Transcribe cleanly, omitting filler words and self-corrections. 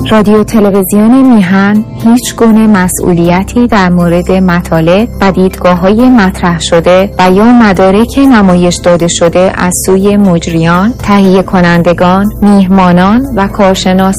رادیو تلویزیون میهن هیچ گونه مسئولیتی در مورد مطالب و دیدگاه‌های مطرح شده و یا مدارک نمایش داده شده از سوی مجریان، تهیه کنندگان، میهمانان و کارشناسان